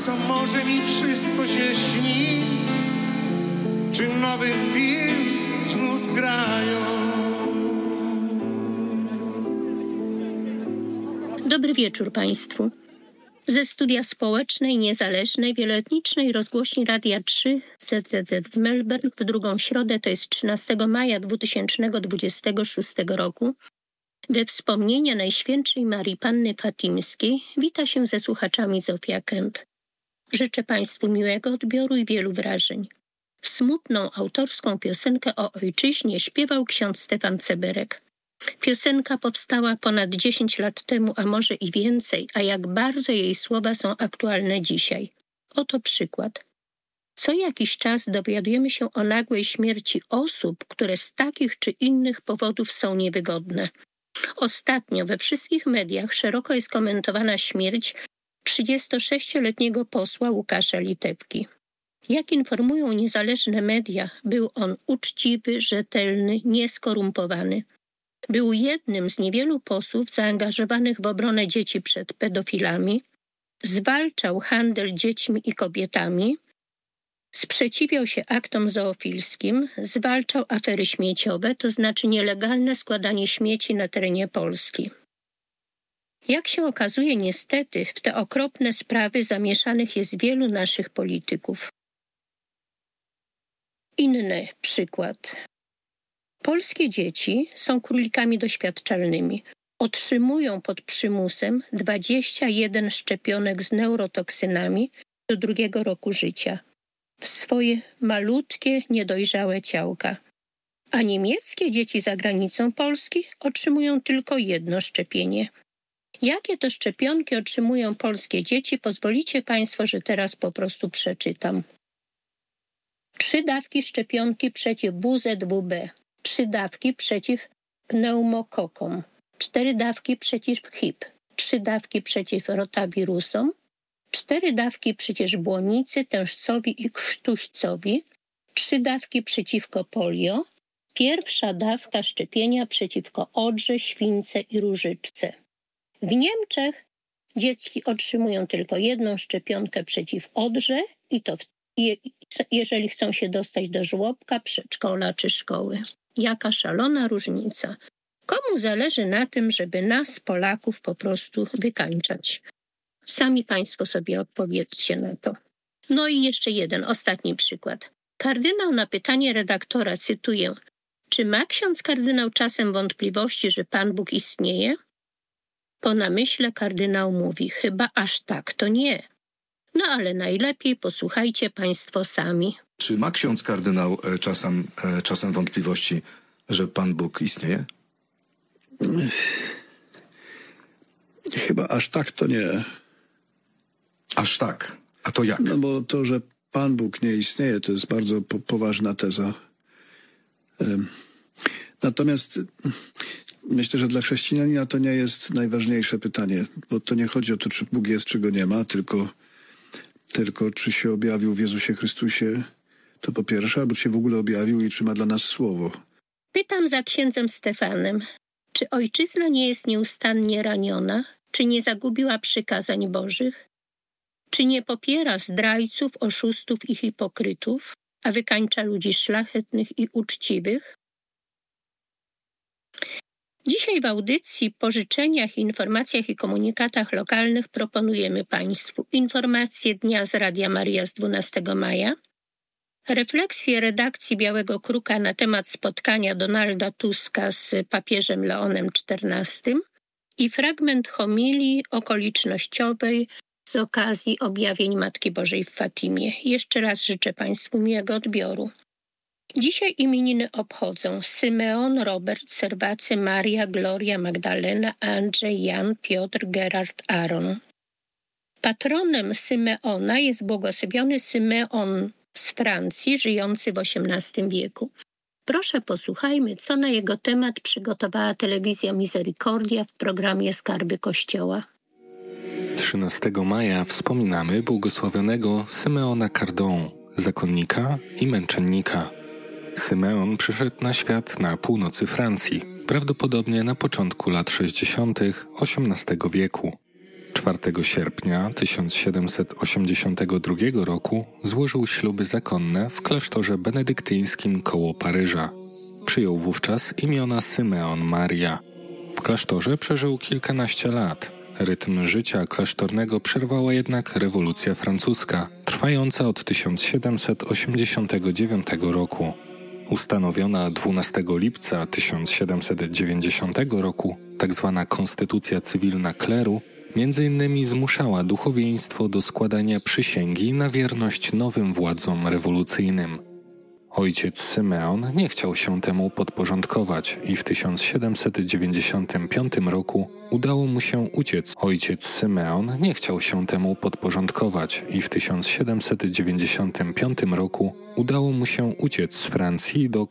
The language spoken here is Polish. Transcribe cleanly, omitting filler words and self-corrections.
to może mi wszystko się śni? Czy nowy film znów grają? Dobry wieczór Państwu. Ze studia społecznej, niezależnej, wieloetnicznej rozgłośni Radia 3 ZZZ w Melbourne w drugą środę, to jest 13 maja 2026 roku, we wspomnienia Najświętszej Marii Panny Fatimskiej wita się ze słuchaczami Zofia Kemp. Życzę Państwu miłego odbioru i wielu wrażeń. Smutną autorską piosenkę o ojczyźnie śpiewał ksiądz Stefan Ceberek. Piosenka powstała ponad 10 lat temu, a może i więcej, a jak bardzo jej słowa są aktualne dzisiaj. Oto przykład. Co jakiś czas dowiadujemy się o nagłej śmierci osób, które z takich czy innych powodów są niewygodne. Ostatnio we wszystkich mediach szeroko jest komentowana śmierć 36-letniego posła Łukasza Litewki. Jak informują niezależne media, był on uczciwy, rzetelny, nieskorumpowany. Był jednym z niewielu posłów zaangażowanych w obronę dzieci przed pedofilami, zwalczał handel dziećmi i kobietami, sprzeciwiał się aktom zoofilskim, zwalczał afery śmieciowe, to znaczy nielegalne składanie śmieci na terenie Polski. Jak się okazuje, niestety, w te okropne sprawy zamieszanych jest wielu naszych polityków. Inny przykład. Polskie dzieci są królikami doświadczalnymi. Otrzymują pod przymusem 21 szczepionek z neurotoksynami do 2. roku życia w swoje malutkie, niedojrzałe ciałka. A niemieckie dzieci za granicą Polski otrzymują tylko 1 szczepienie. Jakie to szczepionki otrzymują polskie dzieci? Pozwolicie Państwo, że teraz po prostu przeczytam. 3 dawki szczepionki przeciw WZWB, 3 dawki przeciw pneumokokom, 4 dawki przeciw HIV, 3 dawki przeciw rotawirusom, 4 dawki przeciw błonicy, tężcowi i krztuścowi, 3 dawki przeciwko polio, 1. dawka szczepienia przeciwko odrze, śwince i różyczce. W Niemczech dzieci otrzymują tylko 1 szczepionkę przeciw odrze i to jeżeli chcą się dostać do żłobka, przedszkola czy szkoły. Jaka szalona różnica. Komu zależy na tym, żeby nas, Polaków, po prostu wykańczać? Sami Państwo sobie odpowiedzcie na to. No i jeszcze jeden, ostatni przykład. Kardynał na pytanie redaktora, cytuję, czy ma ksiądz kardynał czasem wątpliwości, że Pan Bóg istnieje? Po namyśle kardynał mówi, chyba aż tak to nie. No ale najlepiej posłuchajcie Państwo sami. Czy ma ksiądz kardynał czasem wątpliwości, że Pan Bóg istnieje? Chyba aż tak to nie. Aż tak? A to jak? No bo to, że Pan Bóg nie istnieje, to jest bardzo poważna teza. Natomiast myślę, że dla chrześcijanina to nie jest najważniejsze pytanie, bo to nie chodzi o to, czy Bóg jest, czy go nie ma, tylko czy się objawił w Jezusie Chrystusie, to po pierwsze, albo czy się w ogóle objawił i czy ma dla nas słowo. Pytam za księdzem Stefanem, czy ojczyzna nie jest nieustannie raniona? Czy nie zagubiła przykazań Bożych? Czy nie popiera zdrajców, oszustów i hipokrytów, a wykańcza ludzi szlachetnych i uczciwych? Dzisiaj w audycji, pożyczeniach, informacjach i komunikatach lokalnych proponujemy Państwu informacje dnia z Radia Maria z 12 maja, refleksję redakcji Białego Kruka na temat spotkania Donalda Tuska z papieżem Leonem XIV i fragment homilii okolicznościowej z okazji objawień Matki Bożej w Fatimie. Jeszcze raz życzę Państwu miłego odbioru. Dzisiaj imieniny obchodzą Symeon, Robert, Serwacy, Maria, Gloria, Magdalena, Andrzej, Jan, Piotr, Gerard, Aaron. Patronem Symeona jest błogosławiony Symeon z Francji, żyjący w XVIII wieku. Proszę posłuchajmy, co na jego temat przygotowała telewizja Misericordia w programie Skarby Kościoła. 13 maja wspominamy błogosławionego Symeona Cardon, zakonnika i męczennika. Symeon przyszedł na świat na północy Francji, prawdopodobnie na początku lat 60. XVIII wieku. 4 sierpnia 1782 roku złożył śluby zakonne w klasztorze benedyktyńskim koło Paryża. Przyjął wówczas imiona Symeon Maria. W klasztorze przeżył kilkanaście lat. Rytm życia klasztornego przerwała jednak rewolucja francuska, trwająca od 1789 roku. Ustanowiona 12 lipca 1790 roku tzw. konstytucja cywilna kleru między innymi zmuszała duchowieństwo do składania przysięgi na wierność nowym władzom rewolucyjnym. Ojciec Symeon nie chciał się temu podporządkować i w 1795 roku udało mu się uciec. Ojciec Symeon nie chciał się temu podporządkować i w 1795 roku udało mu się uciec z Francji do